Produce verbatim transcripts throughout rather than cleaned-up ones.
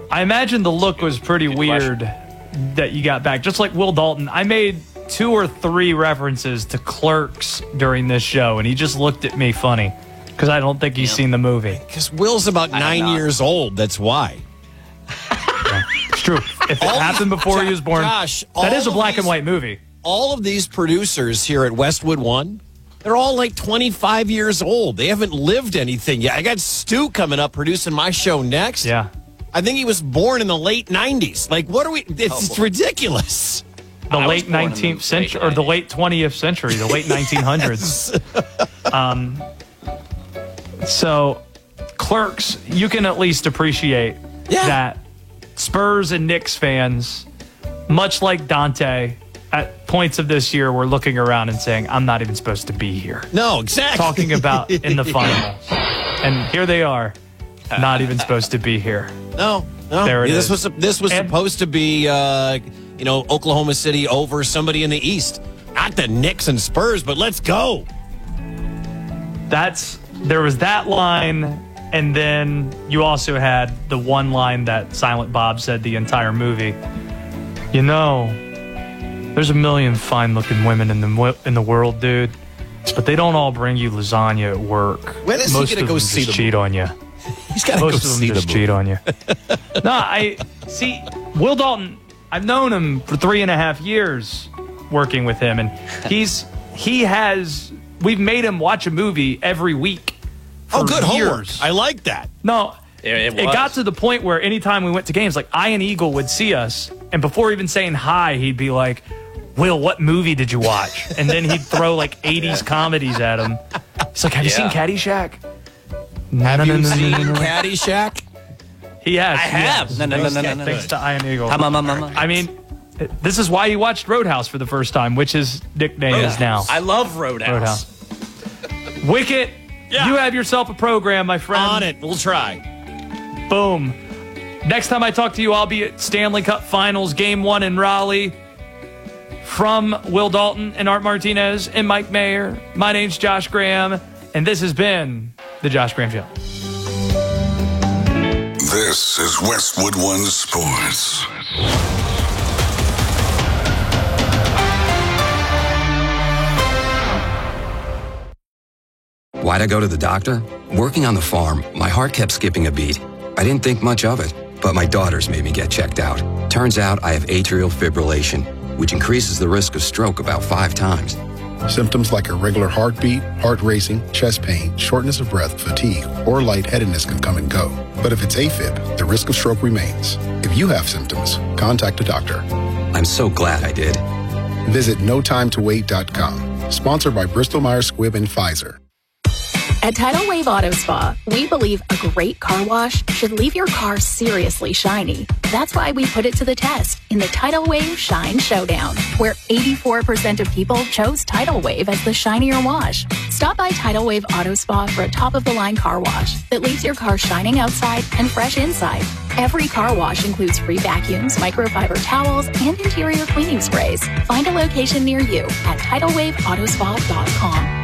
I imagine the look was pretty Good weird question. that you got back. Just like Will Dalton, I made two or three references to Clerks during this show, and he just looked at me funny because I don't think he's Yeah. seen the movie. Because Will's about I have nine not. years old. That's why. It's true. If it All happened these- before he was born, Josh, that all is a of black these- and white movie. All of these producers here at Westwood One, they're all like twenty-five years old. They haven't lived anything yet. I got Stu coming up producing my show next. Yeah. I think he was born in the late nineties. Like, what are we? It's, Oh, it's boy. ridiculous. The I was late born in the nineteenth late century, or the late twentieth century, the late nineteen hundreds. um, so, Clerks, you can at least appreciate Yeah. that Spurs and Knicks fans, much like Dante, at points of this year, were looking around and saying, I'm not even supposed to be here. No, exactly. Talking about in the finals. And here they are, not even supposed to be here. No, no. There it this is. was this was And- supposed to be, uh, you know, Oklahoma City over somebody in the East. Not the Knicks and Spurs, but let's go. That's there was that line, and then you also had the one line that Silent Bob said the entire movie. You know, there's a million fine-looking women in the wo- in the world, dude, but they don't all bring you lasagna at work. When is he Most gonna of go them see just the cheat on you. He's got to go Most of them see the just movie. cheat on you. No, I see. Will Dalton, I've known him for three and a half years working with him, and he's he has. We've made him watch a movie every week. Oh, for good homework. years. I like that. No, It- it it was. got to the point where anytime we went to games, like Ian Eagle would see us, and before even saying hi, he'd be like, Will, what movie did you watch? And then he'd throw like eighties comedies at him. He's like, have you Yeah. seen Caddyshack? No, Have no, you no, no, seen no, no. Caddyshack? He has. I he have. has. No, no, no, Thanks- no, no, no, Thanks no. to Ian Eagle. Hum, hum, hum, hum, hum. I mean, this is why he watched Roadhouse for the first time, which his nickname is now. I love Roadhouse. Roadhouse. Wicket, Yeah. you have yourself a program, my friend. On it. We'll try. Boom. Next time I talk to you, I'll be at Stanley Cup Finals, Game one in Raleigh. From Will Dalton and Art Martinez and Mike Mayer, my name's Josh Graham, and this has been The Josh Graham Show. This is Westwood One Sports. Why'd I go to the doctor? Working on the farm, my heart kept skipping a beat. I didn't think much of it, but my daughters made me get checked out. Turns out I have atrial fibrillation, which increases the risk of stroke about five times. Symptoms like irregular heartbeat, heart racing, chest pain, shortness of breath, fatigue, or lightheadedness can come and go. But if it's AFib, the risk of stroke remains. If you have symptoms, contact a doctor. I'm so glad I did. Visit no time to wait dot com. Sponsored by Bristol Myers Squibb and Pfizer. At Tidal Wave Auto Spa, we believe a great car wash should leave your car seriously shiny. That's why we put it to the test in the Tidal Wave Shine Showdown, where eighty-four percent of people chose Tidal Wave as the shinier wash. Stop by Tidal Wave Auto Spa for a top-of-the-line car wash that leaves your car shining outside and fresh inside. Every car wash includes free vacuums, microfiber towels, and interior cleaning sprays. Find a location near you at tidal wave auto spa dot com.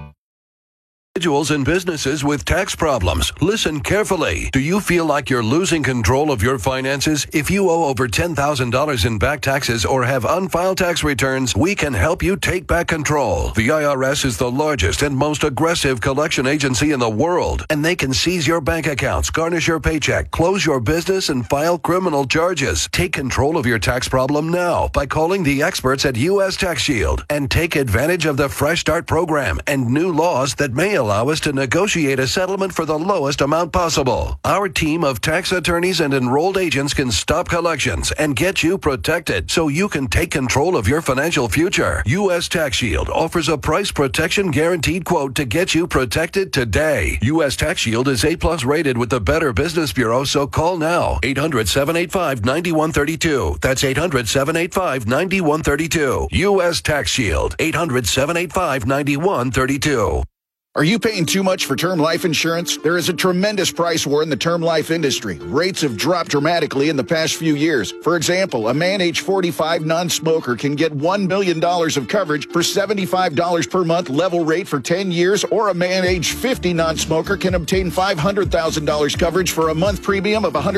Individuals and businesses with tax problems. Listen carefully. Do you feel like you're losing control of your finances? If you owe over ten thousand dollars in back taxes or have unfiled tax returns, we can help you take back control. The I R S is the largest and most aggressive collection agency in the world, and they can seize your bank accounts, garnish your paycheck, close your business, and file criminal charges. Take control of your tax problem now by calling the experts at U S Tax Shield and take advantage of the Fresh Start program and new laws that may allow us to negotiate a settlement for the lowest amount possible. Our team of tax attorneys and enrolled agents can stop collections and get you protected so you can take control of your financial future. U S Tax Shield offers a price protection guaranteed quote to get you protected today. U S Tax Shield is A plus rated with the Better Business Bureau, so call now. eight hundred, seven eight five, nine one three two. That's eight hundred, seven eight five, nine one three two. U S Tax Shield. eight hundred, seven eight five, nine one three two. Are you paying too much for term life insurance? There is a tremendous price war in the term life industry. Rates have dropped dramatically in the past few years. For example, a man age forty-five non-smoker can get one million dollars of coverage for seventy-five dollars per month level rate for ten years, or a man age fifty non-smoker can obtain five hundred thousand dollars coverage for a month premium of one hundred